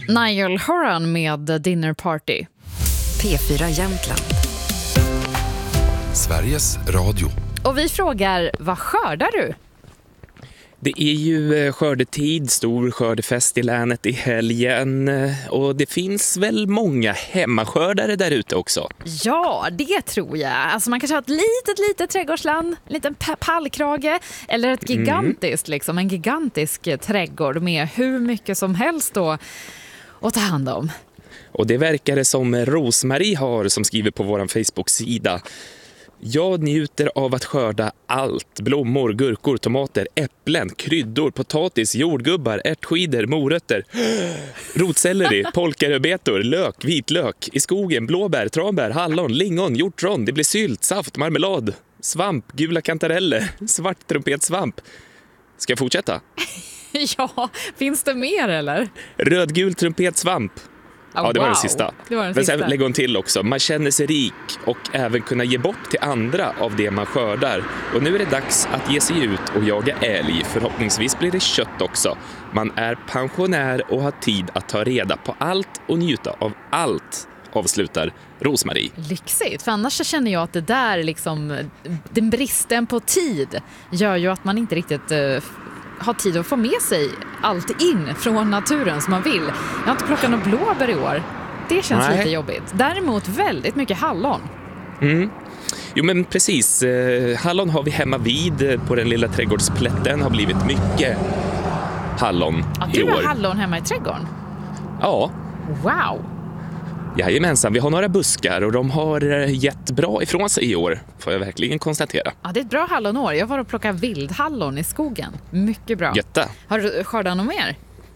Niall Horan med Dinner Party. P4 Jämtland. Sveriges Radio. Och vi frågar, vad skördar du? Det är ju skördetid, stor skördefest i länet i helgen och det finns väl många hemmaskördare där ute också. Ja, det tror jag. Alltså man kanske har ett litet trädgårdsland, en liten pallkrage eller ett gigantiskt, liksom, en gigantisk trädgård med hur mycket som helst då att ta hand om. Och det verkar det som Rosmarie har, som skriver på vår Facebook-sida. Jag njuter av att skörda allt. Blommor, gurkor, tomater, äpplen, kryddor, potatis, jordgubbar, ärtskidor, morötter, rotselleri, polkaröbetor, lök, vitlök. I skogen, blåbär, tranbär, hallon, lingon, hjortron. Det blir sylt, saft, marmelad, svamp, gula kantareller, svart trumpetsvamp. Ska jag fortsätta? Ja, finns det mer eller? Rödgul trumpetsvamp. Ja, det var den sista. Men sen lägger hon till också. Man känner sig rik och även kunna ge bort till andra av det man skördar. Och nu är det dags att ge sig ut och jaga älg. Förhoppningsvis blir det kött också. Man är pensionär och har tid att ta reda på allt och njuta av allt, avslutar Rosmarie. Lyxigt, för annars så känner jag att det där liksom, den bristen på tid gör ju att man inte riktigt har tid att få med sig allt in från naturen som man vill. Jag har inte plockat några blåbär i år. Det känns lite jobbigt. Däremot väldigt mycket hallon. Jo men precis, hallon har vi hemma vid på den lilla trädgårdsplätten. Har blivit mycket hallon i år. Du har hallon hemma i trädgården? Ja. Wow. Jajamensan, vi har några buskar och de har gett bra ifrån sig i år, får jag verkligen konstatera. Ja, det är ett bra hallonår. Jag var och plockade vildhallon i skogen. Mycket bra. Götta. Har du skördat något mer?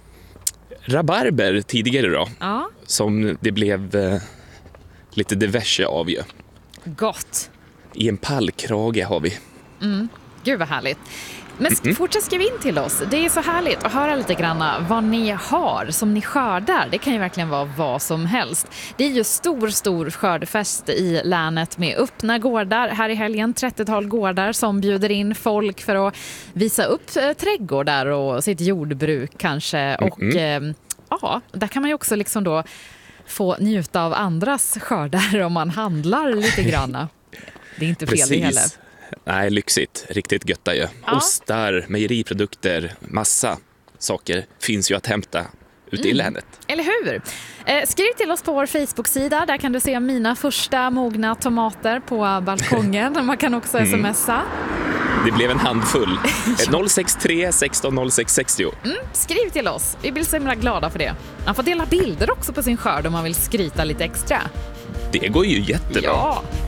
Rabarber tidigare då, Ja. som det blev lite diverse av ju. Gott. I en pallkrage har vi. Gud vad härligt. Men fortsätt skriva in till oss. Det är så härligt att höra lite grann vad ni har som ni skördar. Det kan ju verkligen vara vad som helst. Det är ju stor skördefest i länet med öppna gårdar. Här i helgen 30-tal gårdar som bjuder in folk för att visa upp trädgårdar och sitt jordbruk kanske. Och ja, där kan man ju också liksom då få njuta av andras skördar om man handlar lite grann. Det är inte fel det heller. Nej, lyxigt. Riktigt götta ju. Ja. Ostar, mejeriprodukter, massa saker finns ju att hämta ute i länet. Eller hur? Skriv till oss på vår Facebook-sida. Där kan du se mina första mogna tomater på balkongen. Man kan också smsa. Det blev en handfull. 063 16 06 60. Skriv till oss. Vi blir så himla glada för det. Man får dela bilder också på sin skörd om man vill skryta lite extra. Det går ju jättebra. Ja.